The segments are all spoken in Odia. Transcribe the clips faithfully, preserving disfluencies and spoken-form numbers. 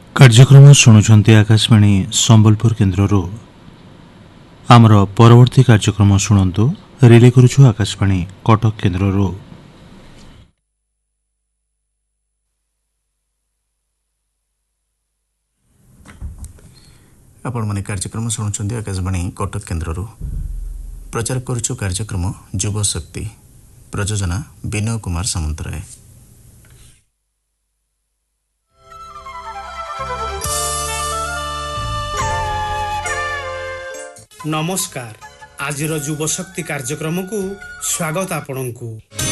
କାର୍ଯ୍ୟକ୍ରମ ଶୁଣୁଛନ୍ତି ଆକାଶବାଣୀ ସମ୍ବଲପୁର କେନ୍ଦ୍ରରୁ। ଆମର ପରବର୍ତ୍ତୀ କାର୍ଯ୍ୟକ୍ରମ ଶୁଣନ୍ତୁ, ରିଲେ କରୁଛୁ ଆକାଶବାଣୀ କଟକ କେନ୍ଦ୍ରରୁ। ଆପଣମାନେ କାର୍ଯ୍ୟକ୍ରମ ଶୁଣୁଛନ୍ତି ଆକାଶବାଣୀ କଟକ କେନ୍ଦ୍ରରୁ। ପ୍ରଚାର କରୁଛୁ କାର୍ଯ୍ୟକ୍ରମ ଯୁବ ଶକ୍ତି। ପ୍ରଯୋଜନା ବିନୟ କୁମାର ସାମନ୍ତରାୟ। ନମସ୍କାର। ଆଜିର ଯୁବଶକ୍ତି କାର୍ଯ୍ୟକ୍ରମକୁ ସ୍ୱାଗତ ଆପଣଙ୍କୁ।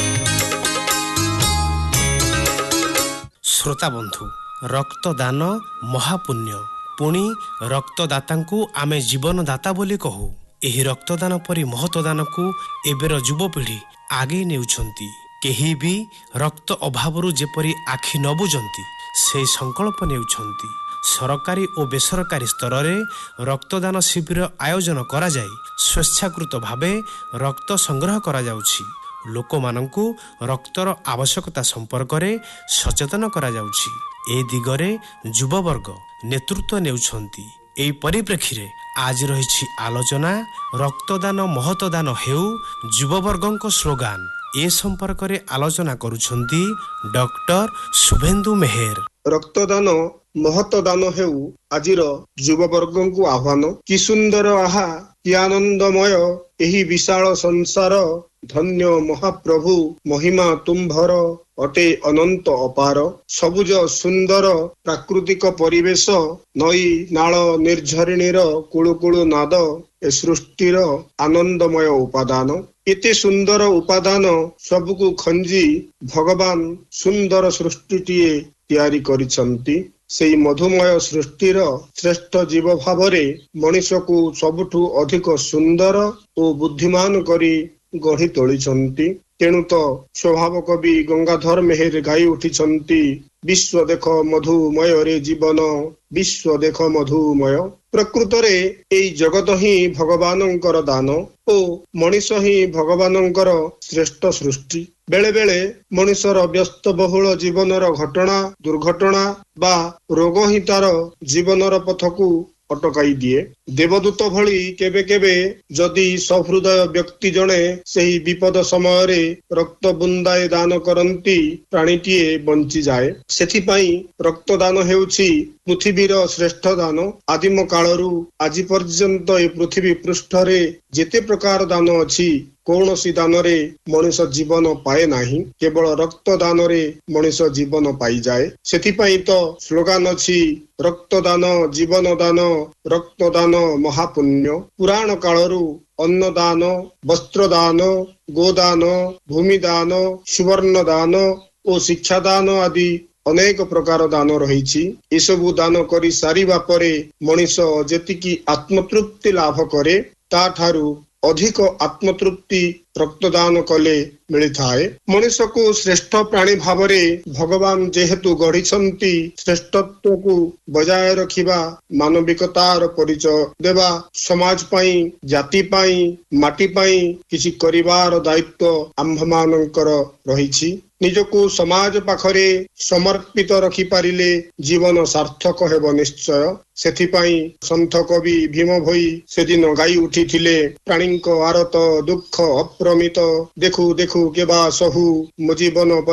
ଶ୍ରୋତା ବନ୍ଧୁ, ରକ୍ତଦାନ ମହାପୁଣ୍ୟ, ପୁଣି ରକ୍ତଦାତାଙ୍କୁ ଆମେ ଜୀବନଦାତା ବୋଲି କହୁ। ଏହି ରକ୍ତଦାନ ପରି ମହତଦାନକୁ ଏବେର ଯୁବପିଢ଼ି ଆଗେଇ ନେଉଛନ୍ତି। କେହି ବି ରକ୍ତ ଅଭାବରୁ ଯେପରି ଆଖି ନ ବୁଜନ୍ତି, ସେହି ସଂକଳ୍ପ ନେଉଛନ୍ତି। ସରକାରୀ ଓ ବେସରକାରୀ ସ୍ତରରେ ରକ୍ତଦାନ ଶିବିର ଆୟୋଜନ କରାଯାଇ ସ୍ୱେଚ୍ଛାକୃତ ଭାବେ ରକ୍ତ ସଂଗ୍ରହ କରାଯାଉଛି। ଲୋକମାନଙ୍କୁ ରକ୍ତର ଆବଶ୍ୟକତା ସମ୍ପର୍କରେ ସଚେତନ କରାଯାଉଛି। ଏ ଦିଗରେ ଯୁବବର୍ଗ ନେତୃତ୍ୱ ନେଉଛନ୍ତି। ଏହି ପରିପ୍ରେକ୍ଷୀରେ ଆଜି ରହିଛି ଆଲୋଚନା, ରକ୍ତଦାନ ମହତଦାନ ହେଉ ଯୁବବର୍ଗଙ୍କ ସ୍ଲୋଗାନ। ଏ ସମ୍ପର୍କରେ ଆଲୋଚନା କରୁଛନ୍ତି ଡକ୍ଟର ଶୁଭେନ୍ଦୁ ମେହେର। ରକ୍ତଦାନ ମହତଦାନ ହେଉ ଆଜିର ଯୁବବର୍ଗଙ୍କୁ ଆହ୍ୱାନ। କି ସୁନ୍ଦର ଆହା କି ଆନନ୍ଦମୟ ଏହି ବିଶାଳ ସଂସାର, ଧନ୍ୟ ମହାପ୍ରଭୁ ମହିମା ତୁମ୍ଭର ଅଟେ ଅନନ୍ତ ଅପାର। ସବୁଜ ସୁନ୍ଦର ପ୍ରାକୃତିକ ପରିବେଶ, ନଈ ନାଳ ନିର୍ଝରିଣୀର କୁଳୁକୁଳୁ ନାଦ ଏ ସୃଷ୍ଟିର ଆନନ୍ଦମୟ ଉପାଦାନ। ଏତେ ସୁନ୍ଦର ଉପାଦାନ ସବୁକୁ ଖଞ୍ଜି ଭଗବାନ ସୁନ୍ଦର ସୃଷ୍ଟିଟିଏ ତିଆରି କରିଛନ୍ତି। ସେଇ ମଧୁମୟ ସୃଷ୍ଟିର ଶ୍ରେଷ୍ଠ ଜୀବ ଭାବରେ ମଣିଷକୁ ସବୁଠୁ ଅଧିକ ସୁନ୍ଦର ଓ ବୁଦ୍ଧିମାନ କରି ଗଢ଼ି ତୋଳିଛନ୍ତି। ତେଣୁ ତ ସ୍ୱଭାବ କବି ଗଙ୍ଗାଧର ମେହେର ଗାଇ ଉଠିଛନ୍ତି, ବିଶ୍ୱ ଦେଖ ମଧୁମୟରେ ଜୀବନ, ବିଶ୍ୱ ଦେଖ ମଧୁମୟ। ପ୍ରକୃତରେ ଏଇ ଜଗତ ହିଁ ଭଗବାନଙ୍କର ଦାନ ଓ ମଣିଷ ହିଁ ଭଗବାନଙ୍କର ଶ୍ରେଷ୍ଠ ସୃଷ୍ଟି। ବେଳେ ବେଳେ ମଣିଷର ବ୍ୟସ୍ତବହୁଳ ଜୀବନର ଘଟଣା, ଦୁର୍ଘଟଣା ବା ରୋଗ ହିଁ ତାର ଜୀବନର ପଥକୁ ଅଟକାଇ ଦିଏ। ଦେବଦୂତ ଭଳି କେବେ କେବେ ଯଦି ସହୃଦୟ ବ୍ୟକ୍ତି ଜଣେ ସେହି ବିପଦ ସମୟରେ ରକ୍ତ ବୁନ୍ଦାଏ ଦାନ କରନ୍ତି, ପ୍ରାଣୀଟିଏ ବଞ୍ଚିଯାଏ। ସେଥିପାଇଁ ରକ୍ତଦାନ ହେଉଛି ପୃଥିବୀର ଶ୍ରେଷ୍ଠ ଦାନ। ଆଦିମ କାଳରୁ ଆଜି ପର୍ଯ୍ୟନ୍ତ ଏ ପୃଥିବୀ ପୃଷ୍ଠରେ ଯେତେ ପ୍ରକାର ଦାନ ଅଛି, କୌଣସି ଦାନରେ ମଣିଷ ଜୀବନ ପାଏ ନାହିଁ। କେବଳ ରକ୍ତ ଦାନରେ ମଣିଷ ଜୀବନ ପାଇଯାଏ। ସେଥିପାଇଁ ତ ସ୍ଲୋଗାନ ଅଛି, ରକ୍ତଦାନ ଜୀବନ ଦାନ, ରକ୍ତଦାନ ମହାପୁଣ୍ୟ। ପୁରାଣ କାଳରୁ ଅନ୍ନଦାନ, ବସ୍ତ୍ରଦାନ, ଗୋଦାନ, ଭୂମିଦାନ, ସୁବର୍ଣ୍ଣ ଦାନ ଓ ଶିକ୍ଷାଦାନ ଆଦି ଅନେକ ପ୍ରକାର ଦାନ ରହିଛି। ଏସବୁ ଦାନ କରି ସାରିବା ପରେ ମଣିଷ ଯେତିକି ଆତ୍ମତୃପ୍ତି ଲାଭ କରେ, ତାଠାରୁ ଅଧିକ ଆତ୍ମତୃପ୍ତି ରକ୍ତଦାନ କଲେ ମିଳିଥାଏ। ମଣିଷକୁ ଶ୍ରେଷ୍ଠ ପ୍ରାଣୀ ଭାବରେ ଭଗବାନ ଯେହେତୁ ଗଢ଼ିଛନ୍ତି, ଶ୍ରେଷ୍ଠତ୍ୱକୁ ବଜାୟ ରଖିବା, ମାନବିକତାର ପରିଚୟ ଦେବା, ସମାଜ ପାଇଁ, ଜାତି ପାଇଁ, ମାଟି ପାଇଁ କିଛି କରିବାର ଦାୟିତ୍ୱ ଆମ୍ଭମାନଙ୍କର ରହିଛି। ନିଜକୁ ସମାଜ ପାଖରେ ସମର୍ପିତ ରଖିପାରିଲେ ଜୀବନ ସାର୍ଥକ ହେବ ନିଶ୍ଚୟ। ସେଥିପାଇଁ ସନ୍ଥ କବି ଭୀମ ଭୋଇ ସେଦିନ ଗାଇ ଉଠିଥିଲେ, ପ୍ରାଣୀଙ୍କ ଆରତ ଦୁଃଖ ଅପ୍ରମିତ, ଦେଖୁ ଦେଖୁ କେବା ସହୁ ମୋ ଜୀବନ